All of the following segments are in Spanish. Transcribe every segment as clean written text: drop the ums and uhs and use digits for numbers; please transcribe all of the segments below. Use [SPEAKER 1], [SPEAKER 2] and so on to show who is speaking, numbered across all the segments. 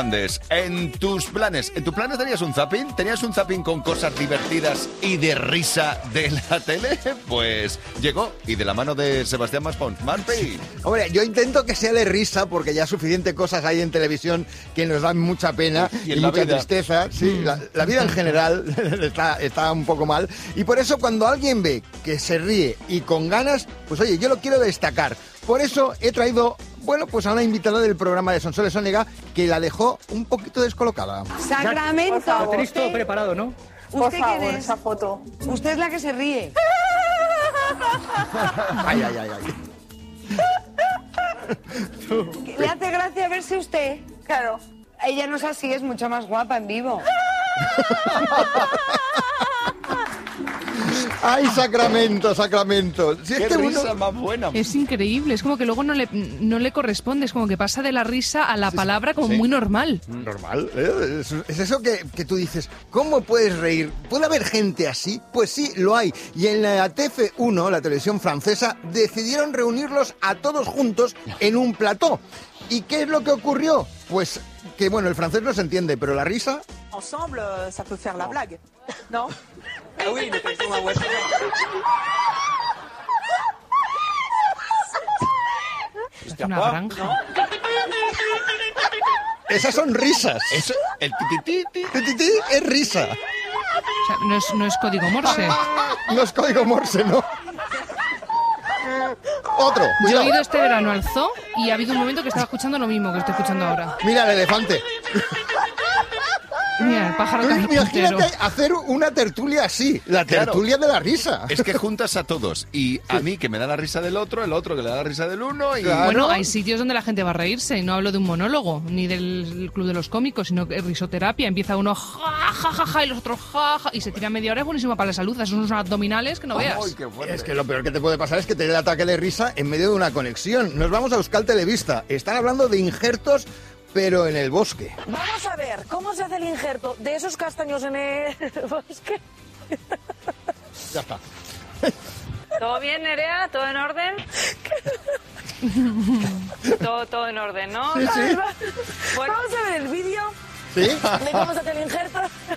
[SPEAKER 1] En tus planes tenías un zapping, con cosas divertidas y de risa de la tele, pues llegó y de la mano de Sebastián Maspons. Maspi.
[SPEAKER 2] Hombre, yo intento que sea de risa porque ya suficiente cosas hay en televisión que nos dan mucha pena y mucha tristeza. Sí, la vida en general está un poco mal y por eso cuando alguien ve que se ríe y con ganas, pues oye, yo lo quiero destacar. Por eso he traído, bueno, pues a una invitada del programa de Sonsoles Onega que la dejó un poquito descolocada.
[SPEAKER 3] Sacramento.
[SPEAKER 4] Lo tenéis todo preparado, ¿no?
[SPEAKER 3] ¿Usted quién es?
[SPEAKER 5] Esa foto.
[SPEAKER 3] Usted es la que se ríe.
[SPEAKER 2] Ay.
[SPEAKER 3] ¿Le hace gracia verse usted?
[SPEAKER 5] Claro.
[SPEAKER 3] Ella no es así, es mucho más guapa en vivo.
[SPEAKER 2] ¡Ay, Sacramento! Si
[SPEAKER 1] ¡Qué
[SPEAKER 2] es que
[SPEAKER 1] risa más buena!
[SPEAKER 6] Es increíble, es como que luego no le corresponde, es como que pasa de la risa a la palabra como muy normal.
[SPEAKER 2] Normal, ¿eh? Es eso que tú dices, ¿cómo puedes reír? ¿Puede haber gente así? Pues sí, lo hay. Y en la TF1, la televisión francesa, decidieron reunirlos a todos juntos en un plató. ¿Y qué es lo que ocurrió? Pues que, bueno, el francés no se entiende, pero la risa...
[SPEAKER 5] Ensemble, ça peut faire la blague. ¿No?
[SPEAKER 4] Ah oui, mais t'as ma voix.
[SPEAKER 6] Es una granja.
[SPEAKER 2] Esas son risas.
[SPEAKER 1] Eso, el tititi.
[SPEAKER 2] Tititi es risa.
[SPEAKER 6] O sea, no es código Morse.
[SPEAKER 2] No es código Morse, ¿no? Otro,
[SPEAKER 6] Yo he
[SPEAKER 2] cuidado.
[SPEAKER 6] ido este verano al zoo y ha habido un momento que estaba escuchando lo mismo que estoy escuchando ahora.
[SPEAKER 2] Mira el elefante.
[SPEAKER 6] Mira, el pájaro carpintero.
[SPEAKER 2] Imagínate hacer una tertulia así, la tertulia de la risa.
[SPEAKER 1] Es que juntas a todos y a mí que me da la risa del otro, el otro que le da la risa del uno y...
[SPEAKER 2] Claro.
[SPEAKER 6] Bueno, hay sitios donde la gente va a reírse y no hablo de un monólogo ni del club de los cómicos, sino que risoterapia. Empieza uno ja, ja, ja, ja y los otros ja, ja y se tira media hora, es buenísimo para la salud. Esos son unos abdominales que no veas.
[SPEAKER 1] ¡Ay, qué fuerte!
[SPEAKER 2] Es que lo peor que te puede pasar es que te dé el ataque de risa en medio de una conexión. Nos vamos a Euskal Televista. Están hablando de injertos, pero en el bosque.
[SPEAKER 5] Vamos a ver, ¿cómo se hace el injerto de esos castaños en el bosque?
[SPEAKER 2] Ya está.
[SPEAKER 7] ¿Todo bien, Nerea? ¿Todo en orden? Todo en orden, ¿no?
[SPEAKER 2] Sí, sí.
[SPEAKER 7] Bueno,
[SPEAKER 5] Vamos a ver el vídeo
[SPEAKER 2] ¿Sí?
[SPEAKER 5] de cómo se hace el injerto.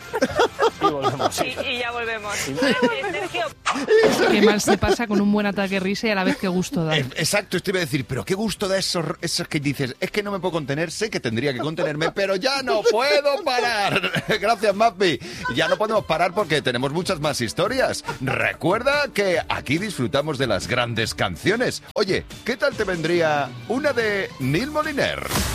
[SPEAKER 7] y ya volvemos. Sergio,
[SPEAKER 6] Qué mal se pasa con un buen ataque de risa y a la vez qué gusto da.
[SPEAKER 1] Exacto, esto iba a decir, pero qué gusto da esos que dices, es que no me puedo contener, sé que tendría que contenerme, pero ya no puedo parar. Gracias, Mapi. Ya no podemos parar porque tenemos muchas más historias. Recuerda que aquí disfrutamos de las grandes canciones. Oye, ¿qué tal te vendría una de Neil Moliner?